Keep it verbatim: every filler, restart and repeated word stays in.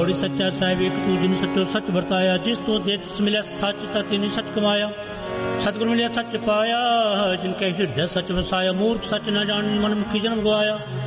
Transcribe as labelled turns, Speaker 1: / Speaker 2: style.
Speaker 1: ਗੌੜੀ ਸੱਚਾ ਸਾਹਿਬ ਇੱਕ ਤੂੰ ਜਿਨ ਸੱਚੋ ਸੱਚ ਵਰਤਾਇਆ, ਜਿਸ ਤੋਂ ਜਿਸ ਮਿਲਿਆ ਸੱਚ ਤਾਂ ਤਿਨੀ ਸੱਚ ਕਮਾਇਆ। ਸਤਿਗੁਰ ਮਿਲਿਆ ਸੱਚ ਪਾਇਆ, ਜਿਨ ਕੈ ਹਿਰਦੈ ਸੱਚ ਵਸਾਇਆ। ਮੂਰਖ ਸੱਚ ਨਾ ਜਾਣ ਮਨ ਮੁਖੀ ਜਨਮ ਗਵਾਇਆ।